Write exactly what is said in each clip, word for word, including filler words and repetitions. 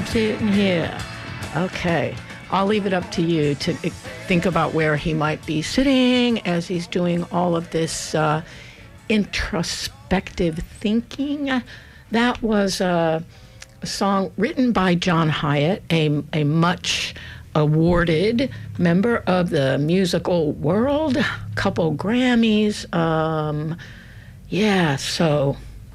sitting here. Okay. I'll leave it up to you to think about where he might be sitting as he's doing all of this uh, introspective thinking. That was a, a song written by John Hiatt, a, a much awarded member of the musical world, a couple Grammys. Um, yeah, so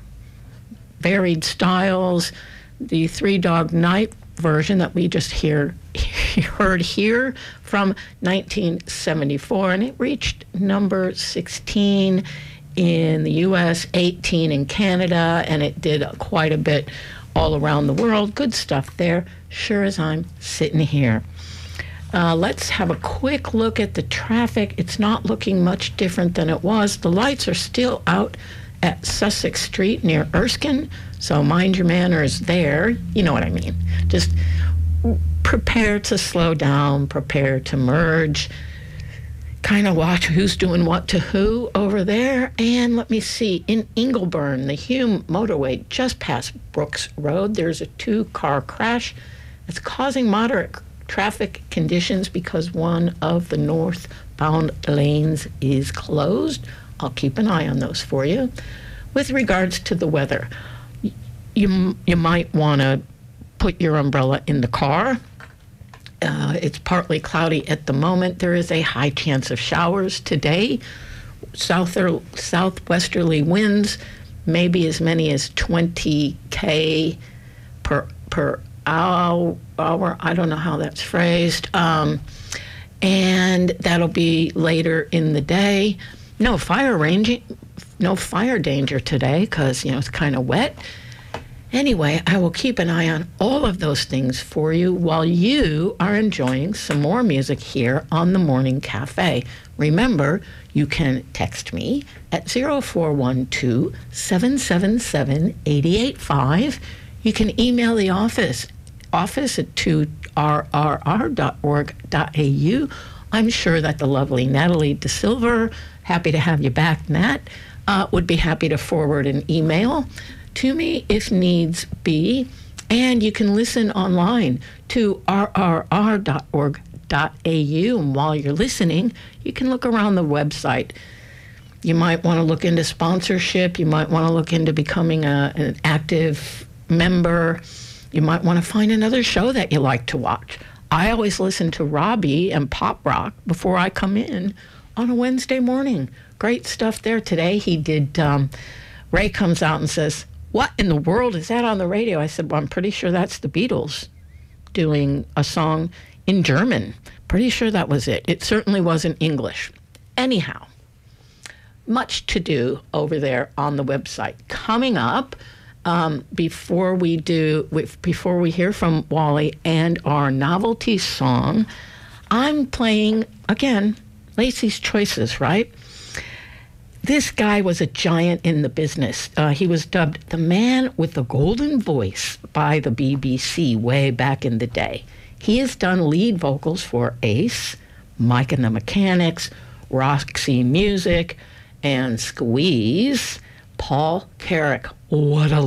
varied styles. The Three Dog Night version that we just hear, heard here from nineteen seventy-four, and it reached number sixteen in the U S, eighteen in Canada, and it did quite a bit all around the world. Good stuff there, sure as I'm sitting here. Uh, let's have a quick look at the traffic. It's not looking much different than it was. The lights are still out at Sussex Street near Erskine, so mind your manners there. You know what I mean. Just prepare to slow down, prepare to merge, kind of watch who's doing what to who over there. And let me see, in Ingleburn, the Hume motorway just past Brooks Road, there's a two-car crash. It's causing moderate traffic conditions because one of the northbound lanes is closed. I'll keep an eye on those for you. With regards to the weather, you, you might want to put your umbrella in the car. Uh, it's partly cloudy at the moment. There is a high chance of showers today. South or southwesterly winds, maybe as many as twenty K per per hour. hour. I don't know how that's phrased. Um, and that'll be later in the day. No fire range, no fire danger today because, you know, it's kind of wet. Anyway, I will keep an eye on all of those things for you while you are enjoying some more music here on the Morning Cafe. Remember, you can text me at zero four one two, seven seven seven, eight eight five. You can email the office, office at two r r r dot org dot a u. I'm sure that the lovely Natalie DeSilver, happy to have you back, Nat, uh, would be happy to forward an email to me if needs be. And you can listen online to r r r dot org dot a u. And while you're listening, you can look around the website. You might want to look into sponsorship. You might want to look into becoming a, an active member. You might want to find another show that you like to watch. I always listen to Robbie and Pop Rock before I come in on a Wednesday morning. Great stuff there today. He did, um, Ray comes out and says, "What in the world is that on the radio?" I said, "Well, I'm pretty sure that's the Beatles doing a song in German. Pretty sure that was it. It certainly wasn't English." Anyhow, much to do over there on the website. Coming up, um, before we do, before we hear from Wally and our novelty song, I'm playing, again, Lacey's Choices, right? This guy was a giant in the business. Uh, he was dubbed the man with the golden voice by the B B C way back in the day. He has done lead vocals for Ace, Mike and the Mechanics, Roxy Music, and Squeeze. Paul Carrack. What a